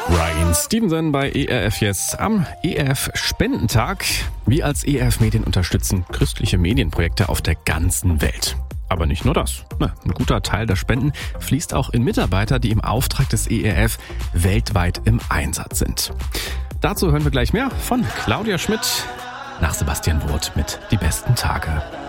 Ryan Stevenson bei ERF jetzt am ERF-Spendentag. Wir als ERF Medien unterstützen christliche Medienprojekte auf der ganzen Welt. Aber nicht nur das. Ein guter Teil der Spenden fließt auch in Mitarbeiter, die im Auftrag des ERF weltweit im Einsatz sind. Dazu hören wir gleich mehr von Claudia Schmidt nach Sebastian Woth mit Die besten Tage.